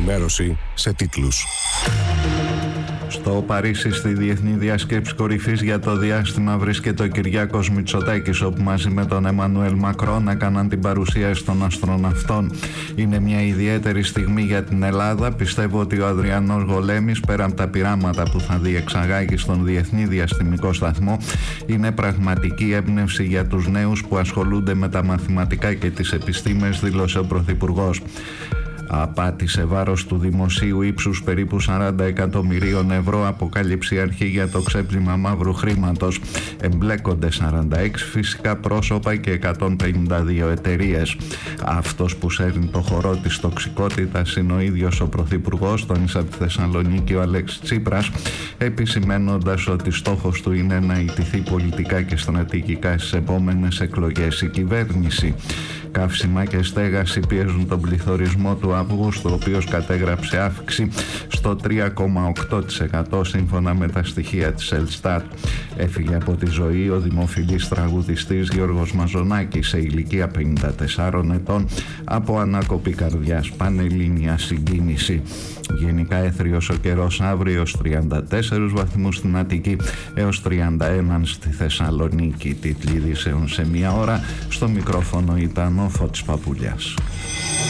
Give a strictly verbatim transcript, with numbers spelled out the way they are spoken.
ενημέρωση σε τίτλους. Στο Παρίσι, στη Διεθνή Διασκέψη Κορυφής για το διάστημα, βρίσκεται ο Κυριάκος Μητσοτάκης, όπου μαζί με τον Εμμανουέλ Μακρόν έκαναν την παρουσίαση των αστροναυτών. Είναι μια ιδιαίτερη στιγμή για την Ελλάδα. Πιστεύω ότι ο Αδριανός Γολέμης, πέρα από τα πειράματα που θα διεξαγάγει στον Διεθνή Διαστημικό Σταθμό, είναι πραγματική έμπνευση για τους νέους που ασχολούνται με τα μαθηματικά και τις επιστήμες, δήλωσε ο Πρωθυπουργός. Απάτη σε βάρος του δημοσίου ύψους περίπου σαράντα εκατομμυρίων ευρώ, αποκάλυψε η αρχή για το ξέπλυμα μαύρου χρήματος. Εμπλέκονται σαράντα έξι φυσικά πρόσωπα και εκατόν πενήντα δύο εταιρείες. Αυτός που σέρνει το χορό της τοξικότητας είναι ο ίδιος ο Πρωθυπουργός, τόνισε από τη Θεσσαλονίκη ο Αλέξης Τσίπρας, επισημένοντας ότι στόχος του είναι να ιτηθεί πολιτικά και στρατηγικά στις επόμενες εκλογές η κυβέρνηση. Καύσιμα και στέγαση πιέζουν τον πληθωρισμό του Αυγούστου, ο οποίος κατέγραψε αύξηση στο τρία κόμμα οκτώ τοις εκατό σύμφωνα με τα στοιχεία της Ελστάτ. Έφυγε από τη ζωή ο δημοφιλής τραγουδιστής Γιώργος Μαζονάκης σε ηλικία πενήντα τεσσάρων ετών από ανάκοπη καρδιάς, πανελλήνια συγκίνηση. Γενικά έθριος ο καιρός αύριο, έως τριάντα τέσσερους βαθμούς στην Αττική έως τριάντα ένα στη Θεσσαλονίκη. Τίτλοι ειδήσεων σε μία ώρα. Στο μικρόφωνο ήταν ο Φώτης Παπουλιάς.